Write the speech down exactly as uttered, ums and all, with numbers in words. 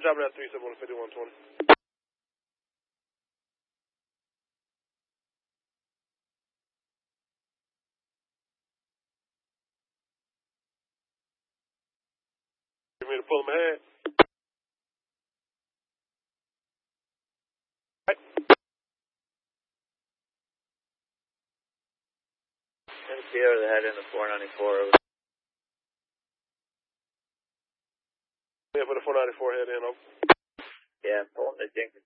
dropping at three seven one fifty-one twenty. You mean to pull him ahead? Right. N C O to the head in the four ninety-four. Yeah, for the four ninety-four head in. Oh. Yeah, pulling the Jenkins